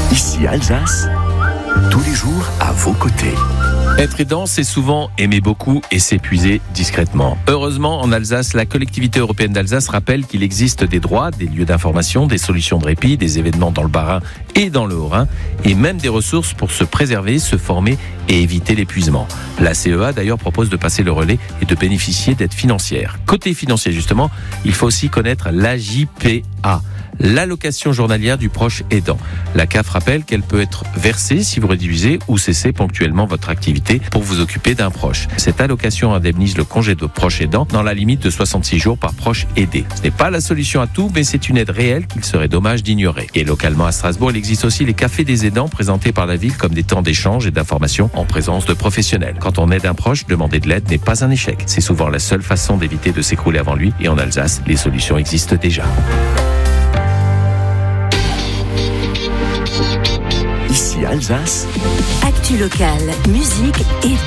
Ici Alsace, tous les jours à vos côtés. Être aidant, c'est souvent aimer beaucoup et s'épuiser discrètement. Heureusement, en Alsace, la collectivité européenne d'Alsace rappelle qu'il existe des droits, des lieux d'information, des solutions de répit, des événements dans le Bas-Rhin et dans le Haut-Rhin, et même des ressources pour se préserver, se former et éviter l'épuisement. La CEA d'ailleurs propose de passer le relais et de bénéficier d'aides financières. Côté financier justement, il faut aussi connaître l'AJPA, l'allocation journalière du proche aidant. La CAF rappelle qu'elle peut être versée si vous réduisez ou cessez ponctuellement votre activité pour vous occuper d'un proche. Cette allocation indemnise le congé de proche aidant dans la limite de 66 jours par proche aidé. Ce n'est pas la solution à tout, mais c'est une aide réelle qu'il serait dommage d'ignorer. Et localement à Strasbourg, il existe aussi les cafés des aidants présentés par la ville comme des temps d'échange et d'information en présence de professionnels. Quand on aide un proche, demander de l'aide n'est pas un échec. C'est souvent la seule façon d'éviter de s'écrouler avant lui, et en Alsace, les solutions existent déjà. Ici Alsace, Actu locale, musique et